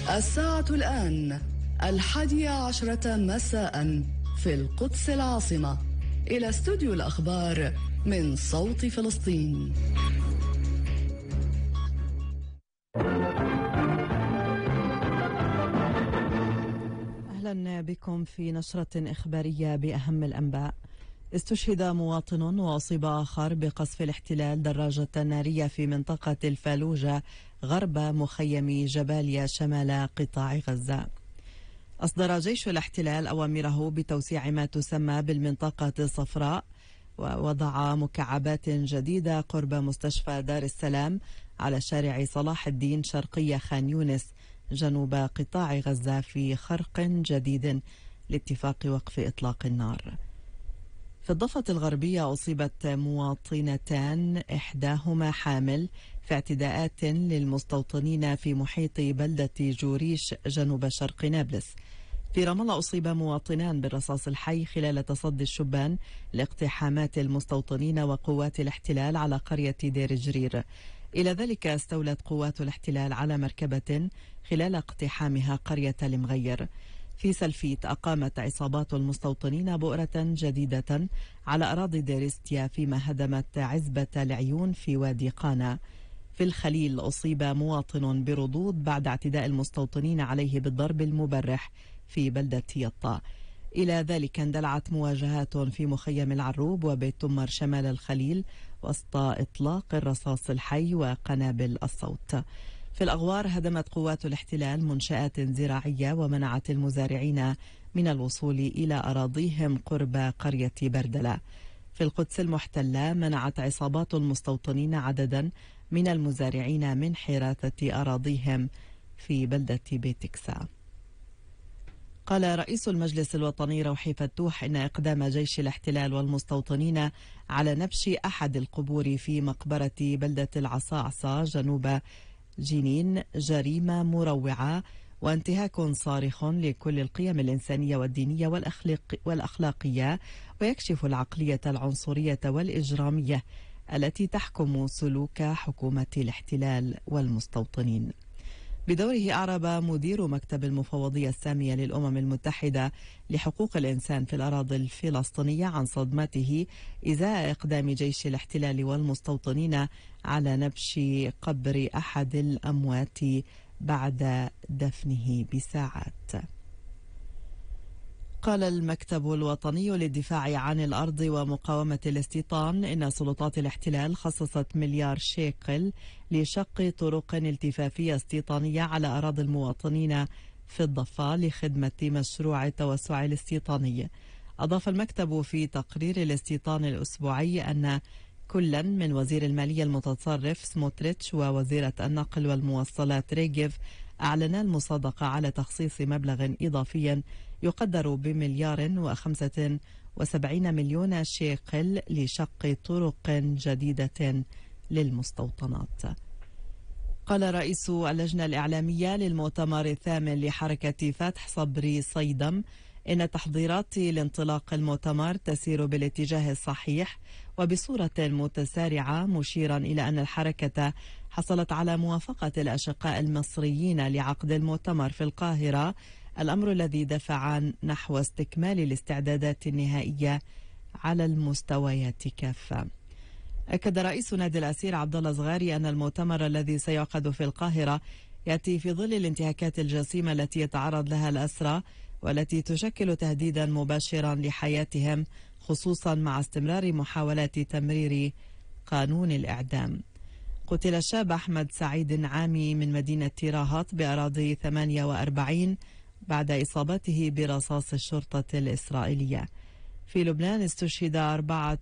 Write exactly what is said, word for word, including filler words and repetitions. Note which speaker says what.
Speaker 1: الساعة الآن الحادية عشرة مساء في القدس العاصمة. إلى استوديو الأخبار من صوت فلسطين.
Speaker 2: أهلا بكم في نشرة إخبارية بأهم الأنباء. استشهد مواطن وأصيب آخر بقصف الاحتلال دراجة نارية في منطقة الفالوجة غرب مخيم جباليا شمال قطاع غزة. أصدر جيش الاحتلال أوامره بتوسيع ما تسمى بالمنطقة الصفراء، ووضع مكعبات جديدة قرب مستشفى دار السلام على شارع صلاح الدين شرقية خان يونس جنوب قطاع غزة في خرق جديد لاتفاق وقف إطلاق النار. في الضفة الغربية أصيبت مواطنتان إحداهما حامل في اعتداءات للمستوطنين في محيط بلدة جوريش جنوب شرق نابلس. في رام الله أصيب مواطنان بالرصاص الحي خلال تصدي الشبان لاقتحامات المستوطنين وقوات الاحتلال على قرية دير جرير. إلى ذلك استولت قوات الاحتلال على مركبة خلال اقتحامها قرية المغير. في سلفيت أقامت عصابات المستوطنين بؤرة جديدة على أراضي ديرستيا، فيما هدمت عزبة العيون في وادي قانا. في الخليل أصيب مواطن بردود بعد اعتداء المستوطنين عليه بالضرب المبرح في بلدة يطا. إلى ذلك اندلعت مواجهات في مخيم العروب وبيت تمر شمال الخليل وسط إطلاق الرصاص الحي وقنابل الصوت. في الأغوار هدمت قوات الاحتلال منشآت زراعية ومنعت المزارعين من الوصول إلى أراضيهم قرب قرية بردلة. في القدس المحتلة منعت عصابات المستوطنين عددا من المزارعين من حراثة أراضيهم في بلدة بيتكسا. قال رئيس المجلس الوطني روحي فتوح إن إقدام جيش الاحتلال والمستوطنين على نبش أحد القبور في مقبرة بلدة العصاعصة جنوب جنين جريمة مروعة وانتهاك صارخ لكل القيم الإنسانية والدينية والأخلاق والأخلاقية، ويكشف العقلية العنصرية والإجرامية التي تحكم سلوك حكومة الاحتلال والمستوطنين. بدوره أعرب مدير مكتب المفوضية السامية للأمم المتحدة لحقوق الإنسان في الأراضي الفلسطينية عن صدمته إزاء إقدام جيش الاحتلال والمستوطنين على نبش قبر أحد الأموات بعد دفنه بساعات. قال المكتب الوطني للدفاع عن الأرض ومقاومة الاستيطان إن سلطات الاحتلال خصصت مليار شيكل لشق طرق التفافية استيطانية على أراضي المواطنين في الضفة لخدمة مشروع التوسع الاستيطاني. أضاف المكتب في تقرير الاستيطان الأسبوعي أن كلا من وزير المالية المتصرف سموتريتش ووزيرة النقل والموصلات ريجيف أعلن المصادقة على تخصيص مبلغ إضافي يقدر بمليار وخمسة وسبعين مليون شيكل لشق طرق جديدة للمستوطنات. قال رئيس اللجنة الإعلامية للمؤتمر الثامن لحركة فتح صبري صيدم إن تحضيرات لانطلاق المؤتمر تسير بالاتجاه الصحيح وبصورة متسارعة، مشيرا إلى أن الحركة حصلت على موافقة الأشقاء المصريين لعقد المؤتمر في القاهرة، الأمر الذي دفع نحو استكمال الاستعدادات النهائية على المستويات كافة. أكد رئيس نادي الأسير عبد الله صغاري أن المؤتمر الذي سيعقد في القاهرة يأتي في ظل الانتهاكات الجسيمة التي يتعرض لها الأسرى والتي تشكل تهديدا مباشرا لحياتهم، خصوصا مع استمرار محاولات تمرير قانون الإعدام. قتل الشاب أحمد سعيد عامي من مدينة راهط بأراضي ثمانية وأربعين بعد إصابته برصاص الشرطة الإسرائيلية. في لبنان استشهد أربعة